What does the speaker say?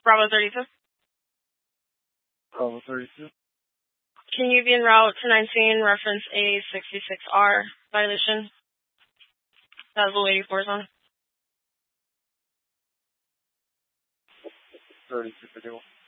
Bravo 32. Bravo 32. Can you be en route to 19, reference A66R violation? That was the 84 zone. 32 for